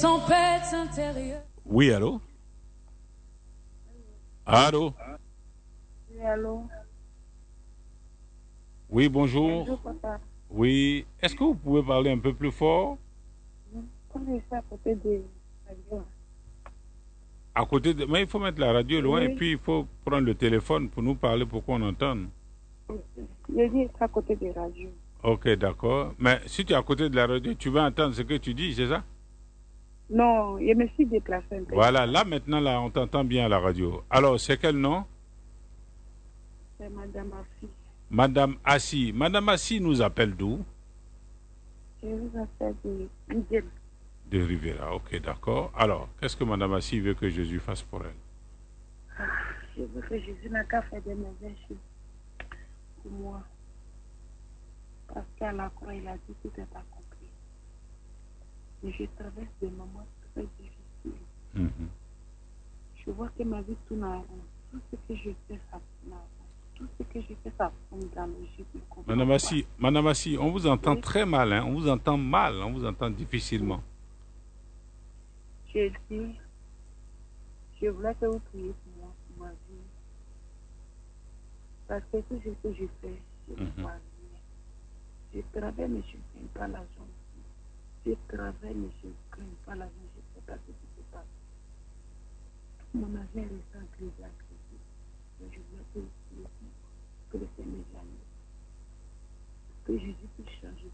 tempêtes intérieures. Oui, allô? Allô? Oui, allô? Oui, bonjour. Bonjour, papa. Oui, est-ce que vous pouvez parler un peu plus fort? Comme je suis à côté de la radio. À côté de... Mais il faut mettre la radio loin et Oui. puis il faut prendre le téléphone pour nous parler pour qu'on entende. Je dis être à côté de la radio. Ok, d'accord. Mais si tu es à côté de la radio, tu vas entendre ce que tu dis, c'est ça? Non, je me suis déplacée un peu. Voilà, là maintenant, là, on t'entend bien à la radio. Alors, c'est quel nom? C'est Madame Assis. Madame Assi. Madame Assi nous appelle d'où? Je vous appelle de Miguel. De Rivera, ok, d'accord. Alors, qu'est-ce que Madame Assi veut que Jésus fasse pour elle? Je veux que Jésus n'a qu'à faire des merveilles pour moi. Parce qu'à la croix, il a dit tout est accompli. Mais je traverse des moments très difficiles. Je vois que ma vie tourne en rond. Tout ce que je fais, ça tourne en rond. Tout ce que je fais, ça tombe dans le jeu du combat. Madame Assi, on vous entend Oui. très mal, hein? On vous entend mal, on vous entend difficilement. Je dis, je voulais que vous priez pour moi, pour ma vie. Parce que tout ce que je fais, je ne vois rien. Je travaille, mais je ne gagne pas l'argent. Je travaille, mais je ne gagne pas l'argent. Je ne sais pas ce qui se passe. Mon argent est resté en crédit à crédit. Mais je voulais que vous priez pour moi, que le Seigneur gagne. Que Jésus puisse changer.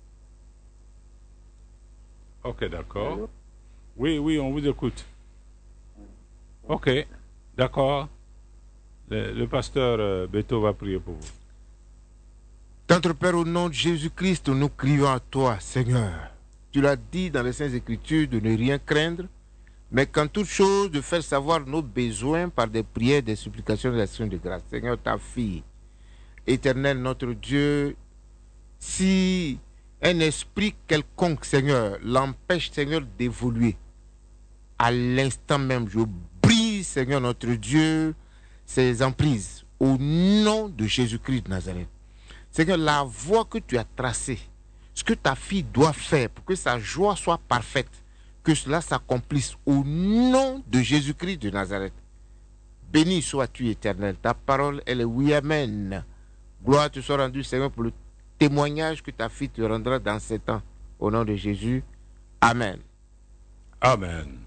Ok, d'accord. Allô? Oui, oui, on vous écoute. Ok, d'accord. Le pasteur Beto va prier pour vous. Notre Père, au nom de Jésus-Christ, nous crions à toi, Seigneur. Tu l'as dit dans les Saintes Écritures de ne rien craindre, mais qu'en toute chose, de faire savoir nos besoins par des prières, des supplications, des actions de grâce. Seigneur, ta fille, éternel, notre Dieu, si un esprit quelconque, Seigneur, l'empêche, Seigneur, d'évoluer, à l'instant même, je brise, Seigneur, notre Dieu, ces emprises, au nom de Jésus-Christ de Nazareth. Seigneur, la voie que tu as tracée, ce que ta fille doit faire pour que sa joie soit parfaite, que cela s'accomplisse au nom de Jésus-Christ de Nazareth. Béni sois-tu, éternel. Ta parole, elle est oui, amen. Gloire te soit rendue, Seigneur, pour le témoignage que ta fille te rendra dans ces temps. Au nom de Jésus, amen. Amen.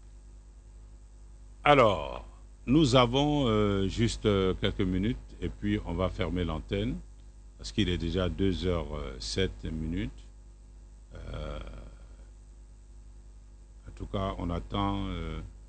Alors, nous avons juste quelques minutes et puis on va fermer l'antenne parce qu'il est déjà 2h07. En tout cas, on attend